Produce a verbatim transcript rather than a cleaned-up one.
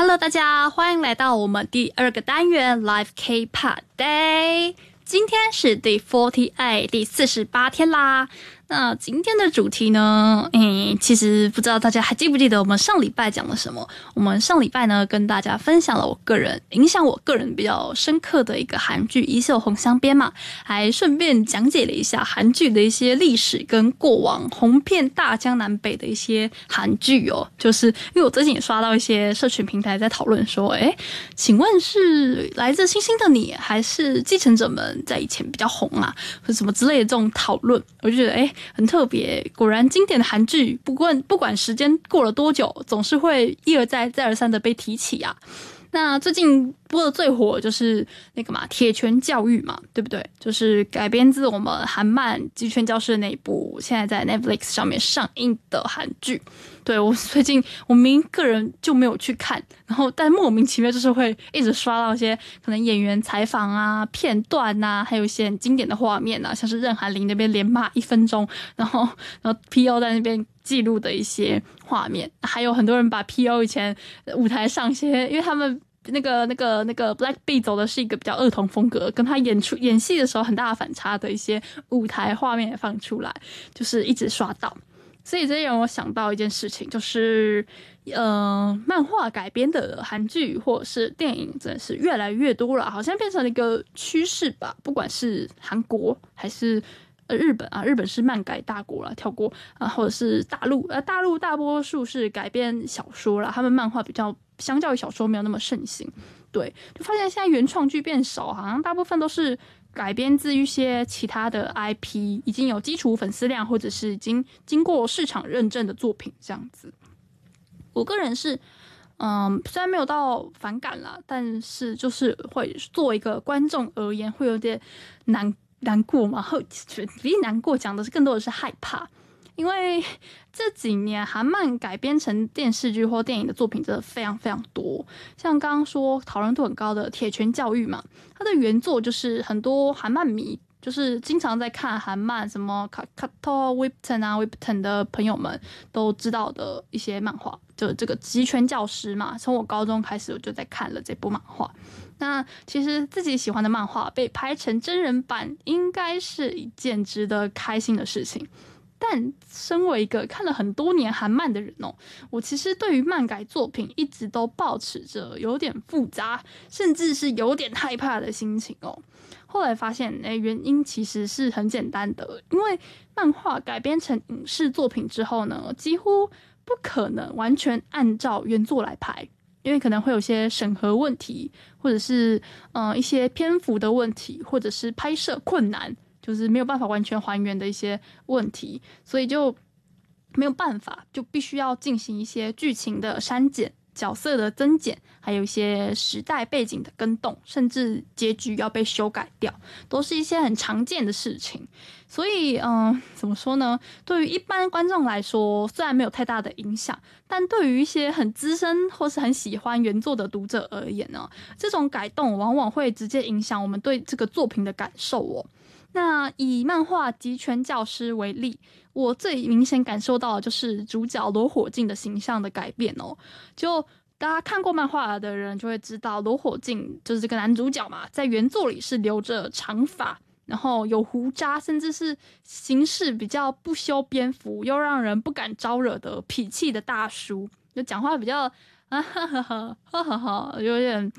Hello， 大家欢迎来到我们第二个单元 Live K-pop Day。今天是第四十八第四十八天啦。那今天的主题呢，嗯，其实不知道大家还记不记得我们上礼拜讲了什么？我们上礼拜呢跟大家分享了我个人影响我个人比较深刻的一个韩剧《衣袖红镶边》嘛，还顺便讲解了一下韩剧的一些历史跟过往红遍大江南北的一些韩剧哦。就是因为我最近也刷到一些社群平台在讨论说，诶，请问是来自星星的你，还是继承者们在以前比较红啊，或者什么之类的这种讨论，我就觉得诶很特别。果然经典的韩剧不管不管时间过了多久，总是会一而再再而三的被提起啊。那最近播的最火就是那个嘛《铁拳教育》嘛，对不对？就是改编自我们韩漫《鸡圈教室》那一部，现在在 Netflix 上面上映的韩剧。对，我最近我明明个人就没有去看，然后但莫名其妙就是会一直刷到一些可能演员采访啊、片段啊，还有一些很经典的画面啊，像是任涵玲那边连骂一分钟，然后然后 P O 在那边记录的一些画面，还有很多人把 P O 以前舞台上一些，因为他们那个那个那个 Blackpink 走的是一个比较儿童风格，跟他演出演戏的时候很大的反差的一些舞台画面也放出来，就是一直刷到。所以这让我想到一件事情，就是呃，漫画改编的韩剧或者是电影真的是越来越多了，好像变成了一个趋势吧。不管是韩国还是呃日本啊，日本是漫改大国啦，跳过啊，或者是大陆，呃，大陆大多数是改编小说啦，他们漫画比较相较于小说没有那么盛行。对，就发现现在原创剧变少，好像大部分都是改编自一些其他的 I P， 已经有基础粉丝量或者是已经经过市场认证的作品这样子。我个人是嗯，虽然没有到反感啦，但是就是会作为一个观众而言会有点难难过嘛，比起难过讲的是更多的是害怕。因为这几年韩漫改编成电视剧或电影的作品真的非常非常多，像刚刚说讨论度很高的《铁拳教育》嘛，它的原作就是很多韩漫迷，就是经常在看韩漫，什么 Kato Webtoon 啊 Webtoon 的朋友们都知道的一些漫画，就这个极拳教师嘛，从我高中开始我就在看了这部漫画。那其实自己喜欢的漫画被拍成真人版，应该是一件值得开心的事情。但身为一个看了很多年韩漫的人哦，我其实对于漫改作品一直都抱持着有点复杂，甚至是有点害怕的心情哦。后来发现，哎，原因其实是很简单的，因为漫画改编成影视作品之后呢，几乎不可能完全按照原作来拍，因为可能会有些审核问题，或者是嗯、呃、一些篇幅的问题，或者是拍摄困难。就是没有办法完全还原的一些问题，所以就没有办法，就必须要进行一些剧情的删减、角色的增减，还有一些时代背景的更动，甚至结局要被修改掉，都是一些很常见的事情。所以，嗯，怎么说呢？对于一般观众来说，虽然没有太大的影响，但对于一些很资深或是很喜欢原作的读者而言呢，这种改动往往会直接影响我们对这个作品的感受哦。那以漫画《极拳教师》为例，我最明显感受到的就是主角罗火镜的形象的改变哦。就大家看过漫画的人就会知道，罗火镜就是这个男主角嘛，在原作里是留着长发，然后有胡渣，甚至是行事比较不修边幅，又让人不敢招惹的痞气的大叔，就讲话比较啊哈哈哈哈哈哈，有点